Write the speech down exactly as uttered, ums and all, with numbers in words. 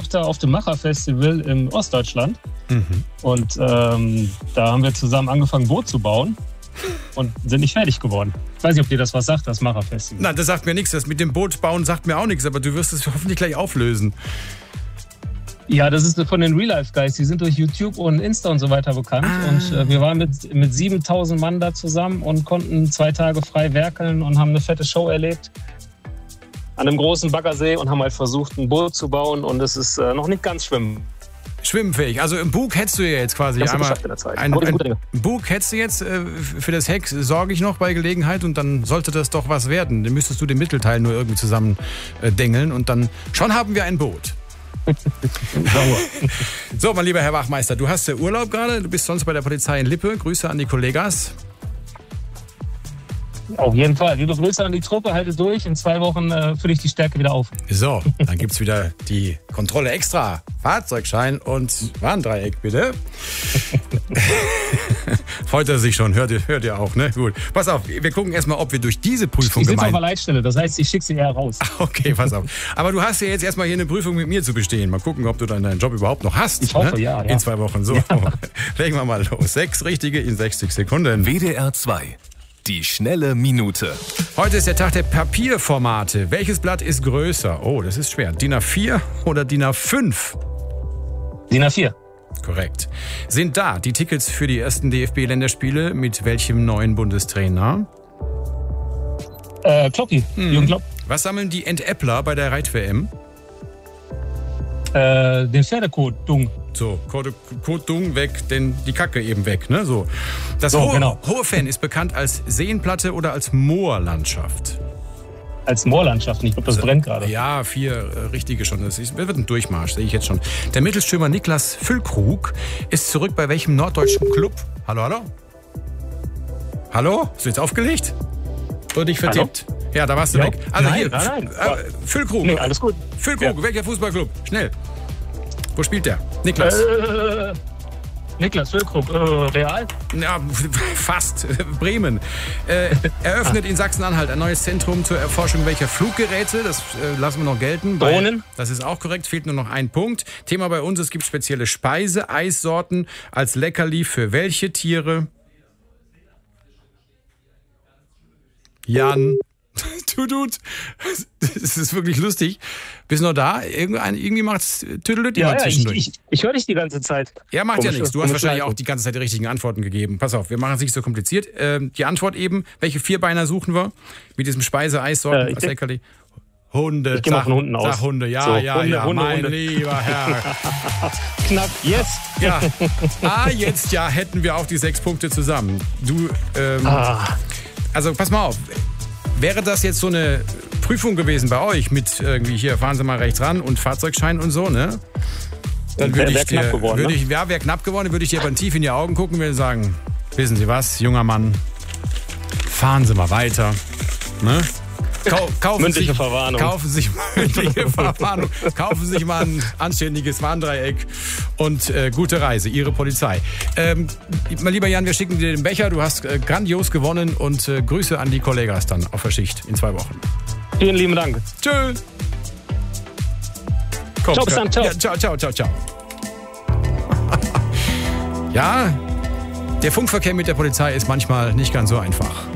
Tochter auf dem Macher-Festival in Ostdeutschland. Mhm. Und ähm, da haben wir zusammen angefangen, Boot zu bauen und sind nicht fertig geworden. Ich weiß nicht, ob dir das was sagt, das Macher-Festival. Nein, das sagt mir nichts. Das mit dem Boot bauen sagt mir auch nichts, aber du wirst es hoffentlich gleich auflösen. Ja, das ist von den Real-Life-Guys. Die sind durch YouTube und Insta und so weiter bekannt. Ah. Und äh, wir waren mit, mit siebentausend Mann da zusammen und konnten zwei Tage frei werkeln und haben eine fette Show erlebt an einem großen Baggersee und haben halt versucht, ein Boot zu bauen. Und es ist äh, noch nicht ganz schwimmen. Schwimmfähig. Also im Bug hättest du ja jetzt quasi das einmal... In der Zeit. Ein, ein, ein Bug hättest du jetzt äh, für das Heck, sorge ich noch bei Gelegenheit und dann sollte das doch was werden. Dann müsstest du den Mittelteil nur irgendwie zusammen äh, dengeln und dann schon haben wir ein Boot. So, mein lieber Herr Wachmeister, du hast ja Urlaub gerade, du bist sonst bei der Polizei in Lippe. Grüße an die Kollegas. Auf jeden Fall. Liebe Grüße an die Truppe, halte durch. In zwei Wochen äh, fülle ich die Stärke wieder auf. So, dann gibt's wieder die Kontrolle extra. Fahrzeugschein und Warndreieck, bitte. Freut er sich schon, hört ihr, hört ihr auch, ne? Gut. Pass auf, wir gucken erstmal, ob wir durch diese Prüfung ich gemeint... Ich sitze auf der Leitstelle, das heißt, ich schicke sie eher raus. Okay, pass auf. Aber du hast ja jetzt erstmal hier eine Prüfung mit mir zu bestehen. Mal gucken, ob du dann deinen Job überhaupt noch hast. Ich hoffe, ne? ja, ja. In zwei Wochen. So, ja. Legen wir mal los. Sechs richtige in sechzig Sekunden. W D R zwei. Die schnelle Minute. Heute ist der Tag der Papierformate. Welches Blatt ist größer? Oh, das ist schwer. D I N A vier oder D I N A fünf? D I N A vier. Korrekt. Sind da die Tickets für die ersten D F B-Länderspiele mit welchem neuen Bundestrainer? Äh, Kloppi. Hm. Jürgen Klopp. Was sammeln die Entäppler bei der Reit-W M? Äh, den Pferdekot, Dung. So, Kot Dung weg, denn die Kacke eben weg, ne? So. Das so, Hohe, genau. Hohe-Fan ist bekannt als Seenplatte oder als Moorlandschaft? Als Moorlandschaft, ich glaube, das also, brennt gerade. Ja, vier äh, richtige schon. Das ist, wird ein Durchmarsch, sehe ich jetzt schon. Der Mittelstürmer Niklas Füllkrug ist zurück bei welchem norddeutschen Club? Hallo, hallo? Hallo? Hast du jetzt aufgelegt? Oder dich vertippt? Hallo? Ja, da warst du ja. weg. Also nein, hier, nein, nein. Äh, Füllkrug. Nee, alles gut. Füllkrug, ja. Welcher Fußballclub? Schnell. Wo spielt der? Niklas. Äh, Niklas Füllkrug, äh, Real? Ja, fast. Bremen. Äh, eröffnet in Sachsen-Anhalt ein neues Zentrum zur Erforschung welcher Fluggeräte. Das äh, lassen wir noch gelten. Drohnen? Das ist auch korrekt. Fehlt nur noch ein Punkt. Thema bei uns, es gibt spezielle Speise, Eissorten als Leckerli für welche Tiere? Jan. Du, du, das ist wirklich lustig. Bist du noch da? Irgendein, irgendwie macht es Tüdelüt ja, immer ja, zwischendurch. Ich, ich, ich höre dich die ganze Zeit. Ja, macht Komisch, ja nichts. Du hast wahrscheinlich Leiden. auch die ganze Zeit die richtigen Antworten gegeben. Pass auf, wir machen es nicht so kompliziert. Ähm, die Antwort eben, welche Vierbeiner suchen wir? Mit diesem Speise-Eissorten äh, als Leckerli. Hunde. Ich gehe mal von Hunden aus. Sag Hunde, ja, so, ja, Hunde, ja, Hunde, mein Hunde. lieber Herr. Knapp, yes. Ja, ah, jetzt ja, hätten wir auch die sechs Punkte zusammen. Du, ähm, ah. also pass mal auf. Wäre das jetzt so eine Prüfung gewesen bei euch mit irgendwie hier, fahren Sie mal rechts ran und Fahrzeugschein und so, ne? Dann würde wär, ich dir, knapp geworden, würde ne? ich, ja, wäre knapp geworden, würde ich dir aber tief in die Augen gucken und würde sagen, wissen Sie was, junger Mann, fahren Sie mal weiter, ne? Kau- kaufen mündliche sich, Verwarnung. Kaufen sich mündliche Verwarnung. Kaufen sich mal ein anständiges Warndreieck und äh, gute Reise, Ihre Polizei. Ähm, mein lieber Jan, wir schicken dir den Becher. Du hast äh, grandios gewonnen und äh, Grüße an die Kollegas dann auf der Schicht in zwei Wochen. Vielen lieben Dank. Tschö. Komm, ciao, bis dann, ciao. Ja, ciao, ciao, ciao, ciao. Ja, der Funkverkehr mit der Polizei ist manchmal nicht ganz so einfach.